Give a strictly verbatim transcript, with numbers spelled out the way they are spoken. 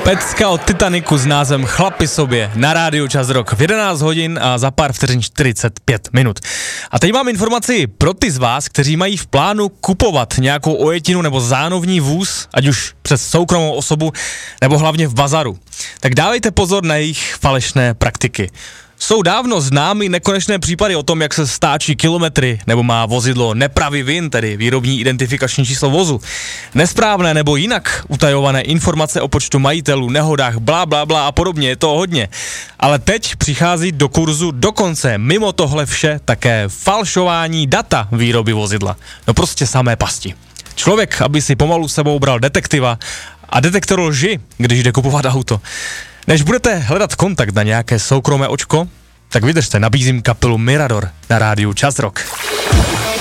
Pecka od Titaniku s názvem Chlapi sobě na rádiu Čas Rock v jedenáct hodin a za pár vteřin čtyřicet pět minut. A teď mám informaci pro ty z vás, kteří mají v plánu kupovat nějakou ojetinu nebo zánovní vůz, ať už přes soukromou osobu nebo hlavně v bazaru. Tak dávejte pozor na jejich falešné praktiky. Jsou dávno známy nekonečné případy o tom, jak se stáčí kilometry, nebo má vozidlo nepravý V I N, tedy výrobní identifikační číslo vozu. Nesprávné nebo jinak utajované informace o počtu majitelů, nehodách, blá, blá, blá a podobně, je to hodně. Ale teď přichází do kurzu dokonce mimo tohle vše také falšování data výroby vozidla. No prostě samé pasti. Člověk, aby si pomalu sebou bral detektiva a detektor lži, když jde kupovat auto. Než budete hledat kontakt na nějaké soukromé očko, tak vydržte, nabízím kapelu Mirador na rádiu Čas Rock.